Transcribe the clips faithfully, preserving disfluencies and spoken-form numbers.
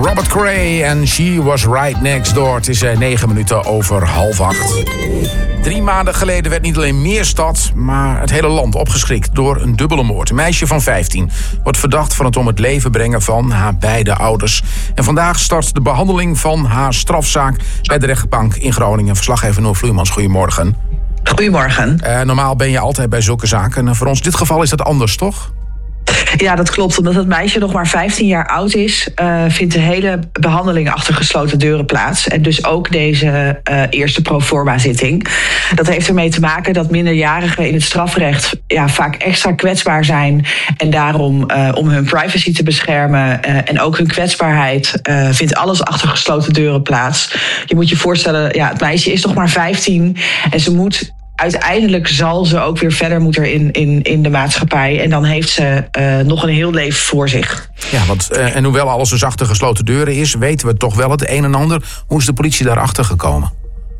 Robert Cray en She Was Right Next Door. Het is negen minuten over half acht. Drie maanden geleden werd niet alleen Meerstad, maar het hele land opgeschrikt door een dubbele moord. Een meisje van vijftien wordt verdacht van het om het leven brengen van haar beide ouders. En vandaag start de behandeling van haar strafzaak bij de rechtbank in Groningen. Verslaggever Noor Vloeimans, goedemorgen. Goedemorgen. Uh, normaal ben je altijd bij zulke zaken. En voor ons in dit geval is dat anders, toch? Ja, dat klopt. Omdat het meisje nog maar vijftien jaar oud is, Uh, vindt de hele behandeling achter gesloten deuren plaats. En dus ook deze uh, eerste proforma-zitting. Dat heeft ermee te maken dat minderjarigen in het strafrecht ja, vaak extra kwetsbaar zijn. En daarom, uh, om hun privacy te beschermen uh, en ook hun kwetsbaarheid, uh, vindt alles achter gesloten deuren plaats. Je moet je voorstellen, ja, het meisje is nog maar vijftien en ze moet... Uiteindelijk zal ze ook weer verder moeten in, in, in de maatschappij. En dan heeft ze uh, nog een heel leven voor zich. Ja, want, uh, en hoewel alles dus achter gesloten deuren is, weten we toch wel het een en ander. Hoe is de politie daarachter gekomen?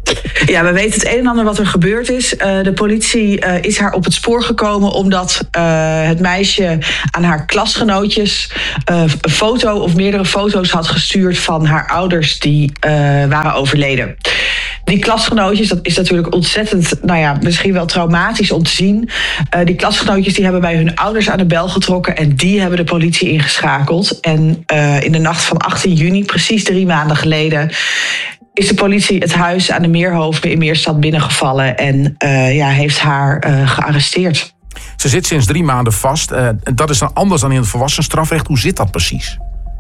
Ja, we weten het een en ander wat er gebeurd is. Uh, de politie uh, is haar op het spoor gekomen omdat uh, het meisje aan haar klasgenootjes uh, een foto of meerdere foto's had gestuurd van haar ouders die uh, waren overleden. Die klasgenootjes, dat is natuurlijk ontzettend, nou ja, misschien wel traumatisch om te zien. Uh, die klasgenootjes die hebben bij hun ouders aan de bel getrokken en die hebben de politie ingeschakeld. En uh, in de nacht van achttien juni, precies drie maanden geleden, is de politie het huis aan de Meerhoven in Meerstad binnengevallen en uh, ja, heeft haar uh, gearresteerd. Ze zit sinds drie maanden vast. Uh, dat is dan anders dan in het volwassenenstrafrecht. Hoe zit dat precies?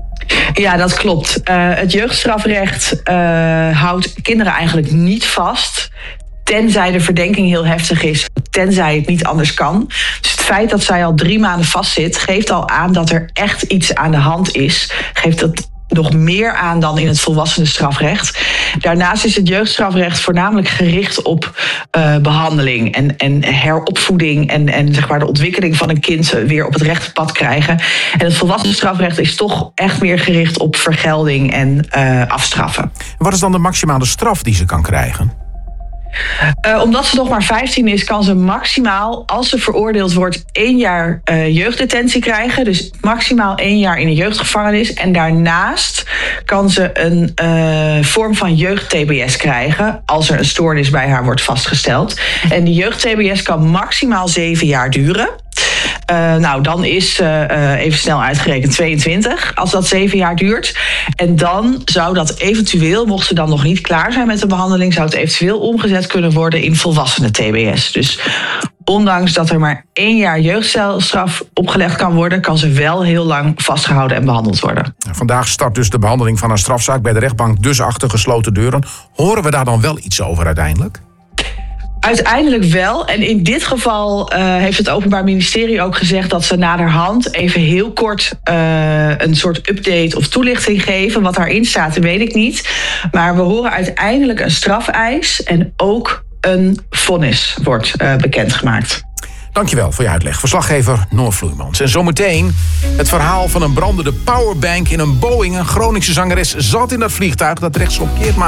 Ja, dat klopt. Uh, het jeugdstrafrecht uh, houdt kinderen eigenlijk niet vast, tenzij de verdenking heel heftig is, tenzij het niet anders kan. Dus het feit dat zij al drie maanden vastzit, geeft al aan dat er echt iets aan de hand is. Geeft dat nog meer aan dan in het volwassenenstrafrecht. Daarnaast is het jeugdstrafrecht voornamelijk gericht op uh, behandeling en, en heropvoeding en, en zeg maar de ontwikkeling van een kind weer op het rechte pad krijgen. En het volwassenenstrafrecht is toch echt meer gericht op vergelding en uh, afstraffen. Wat is dan de maximale straf die ze kan krijgen? Uh, omdat ze nog maar vijftien is, kan ze maximaal, als ze veroordeeld wordt, één jaar uh, jeugddetentie krijgen. Dus maximaal één jaar in een jeugdgevangenis. En daarnaast kan ze een uh, vorm van jeugd-T B S krijgen, als er een stoornis bij haar wordt vastgesteld. En die jeugd-T B S kan maximaal zeven jaar duren. Uh, nou, dan is uh, uh, even snel uitgerekend tweeëntwintig, als dat zeven jaar duurt. En dan zou dat eventueel, mocht ze dan nog niet klaar zijn met de behandeling, zou het eventueel omgezet kunnen worden in volwassenen T B S. Dus ondanks dat er maar één jaar jeugdcelstraf opgelegd kan worden, kan ze wel heel lang vastgehouden en behandeld worden. Vandaag start dus de behandeling van haar strafzaak bij de rechtbank, dus achter gesloten deuren. Horen we daar dan wel iets over uiteindelijk? Uiteindelijk wel. En in dit geval uh, heeft het Openbaar Ministerie ook gezegd dat ze naderhand even heel kort uh, een soort update of toelichting geven. Wat daarin staat, weet ik niet. Maar we horen uiteindelijk een strafeis en ook een vonnis wordt uh, bekendgemaakt. Dankjewel voor je uitleg. Verslaggever Noor Vloeimans. En zometeen het verhaal van een brandende powerbank in een Boeing. Een Groningse zangeres zat in dat vliegtuig dat rechtsomkeert maakte.